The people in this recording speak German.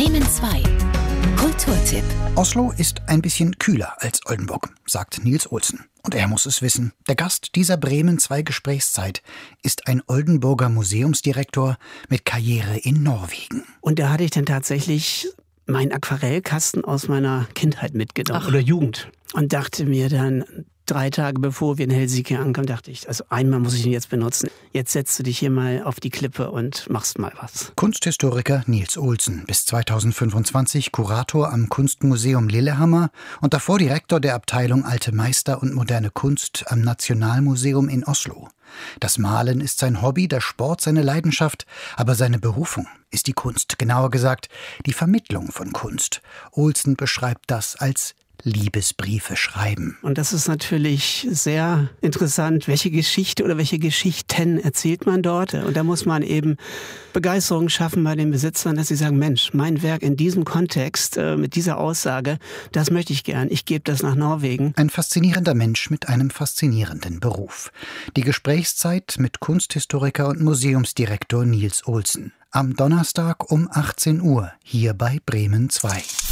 Bremen 2. Kulturtipp. Oslo ist ein bisschen kühler als Oldenburg, sagt Nils Olsen. Und er muss es wissen. Der Gast dieser Bremen 2 Gesprächszeit ist ein Oldenburger Museumsdirektor mit Karriere in Norwegen. Und da hatte ich dann tatsächlich meinen Aquarellkasten aus meiner Kindheit mitgenommen oder Jugend. Und dachte mir dann, 3 Tage bevor wir in Helsinki ankamen, dachte ich, also einmal muss ich ihn jetzt benutzen. Jetzt setzt du dich hier mal auf die Klippe und machst mal was. Kunsthistoriker Nils Olsen, bis 2025 Kurator am Kunstmuseum Lillehammer und davor Direktor der Abteilung Alte Meister und moderne Kunst am Nationalmuseum in Oslo. Das Malen ist sein Hobby, der Sport seine Leidenschaft, aber seine Berufung ist die Kunst, genauer gesagt die Vermittlung von Kunst. Olsen beschreibt das als Liebesbriefe schreiben. Und das ist natürlich sehr interessant, welche Geschichte oder welche Geschichten erzählt man dort. Und da muss man eben Begeisterung schaffen bei den Besitzern, dass sie sagen, Mensch, mein Werk in diesem Kontext, mit dieser Aussage, das möchte ich gern. Ich gebe das nach Norwegen. Ein faszinierender Mensch mit einem faszinierenden Beruf. Die Gesprächszeit mit Kunsthistoriker und Museumsdirektor Nils Olsen. Am Donnerstag um 18 Uhr hier bei Bremen 2.